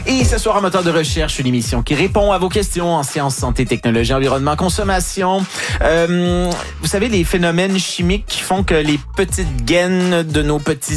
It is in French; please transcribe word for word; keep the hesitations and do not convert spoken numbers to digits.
Et ce soir, en moteur de recherche, une émission qui répond à vos questions en sciences, santé, technologie, environnement, consommation. Euh, vous savez, les phénomènes chimiques qui font que les petites gaines de nos petits